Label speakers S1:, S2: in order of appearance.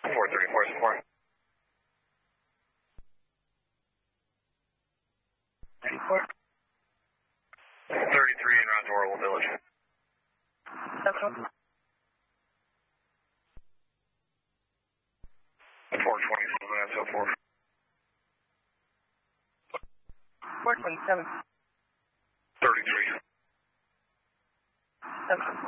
S1: 434 support. 33 en route to Orwell Village.
S2: That's one.
S1: 427 and so forth.
S2: 427.
S1: 33.
S2: That's